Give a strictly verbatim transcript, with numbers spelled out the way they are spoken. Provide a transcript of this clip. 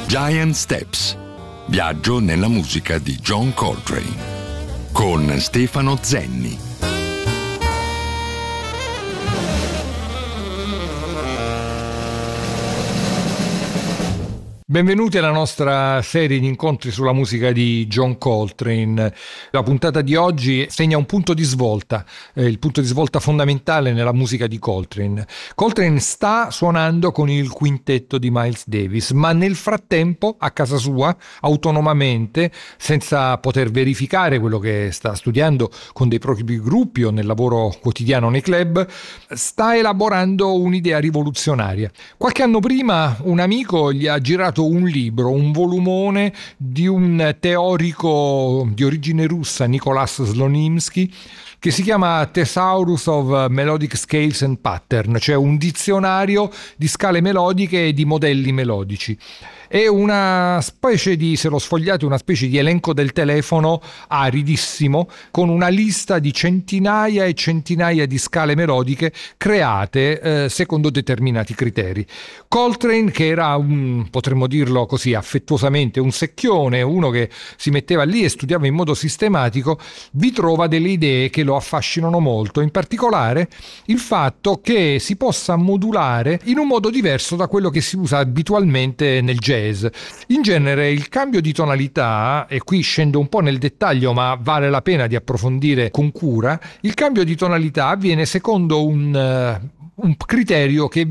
Giant Steps. Viaggio nella musica di John Coltrane con Stefano Zenni. Benvenuti alla nostra serie di incontri sulla musica di John Coltrane. La puntata di oggi segna un punto di svolta, eh, il punto di svolta fondamentale nella musica di Coltrane. Coltrane sta suonando con il quintetto di Miles Davis, ma nel frattempo a casa sua, autonomamente, senza poter verificare quello che sta studiando con dei propri gruppi o nel lavoro quotidiano nei club, sta elaborando un'idea rivoluzionaria. Qualche anno prima un amico gli ha girato un libro, un volumone di un teorico di origine russa, Nicholas Slonimsky, che si chiama Thesaurus of Melodic Scales and Pattern, cioè un dizionario di scale melodiche e di modelli melodici. È una specie di, se lo sfogliate, una specie di elenco del telefono aridissimo, con una lista di centinaia e centinaia di scale melodiche create eh, secondo determinati criteri. Coltrane, che era un, potremmo dirlo così affettuosamente, un secchione, uno che si metteva lì e studiava in modo sistematico, vi trova delle idee che lo affascinano molto, in particolare il fatto che si possa modulare in un modo diverso da quello che si usa abitualmente nel jazz. In genere il cambio di tonalità, e qui scendo un po' nel dettaglio ma vale la pena di approfondire con cura, il cambio di tonalità avviene secondo un, uh, un criterio che